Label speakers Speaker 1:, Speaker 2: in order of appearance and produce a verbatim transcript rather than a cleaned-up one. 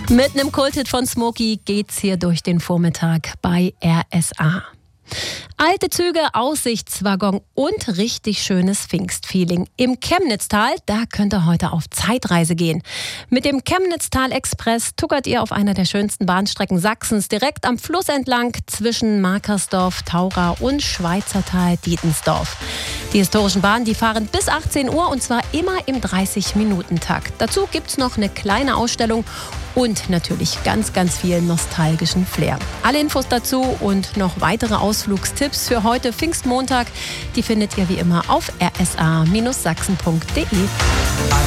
Speaker 1: Mit einem Kulthit von Smokey geht's hier durch den Vormittag bei R S A. Alte Züge, Aussichtswaggon und richtig schönes Pfingstfeeling. Im Chemnitztal, da könnt ihr heute auf Zeitreise gehen. Mit dem Chemnitztal Express tuckert ihr auf einer der schönsten Bahnstrecken Sachsens direkt am Fluss entlang zwischen Markersdorf, Taura und Schweizertal-Dietensdorf. Die historischen Bahnen, die fahren bis achtzehn Uhr und zwar immer im dreißig-Minuten-Takt. Dazu gibt's noch eine kleine Ausstellung und natürlich ganz, ganz viel nostalgischen Flair. Alle Infos dazu und noch weitere Ausflugstipps für heute Pfingstmontag, die findet ihr wie immer auf r s a Bindestrich sachsen punkt d e.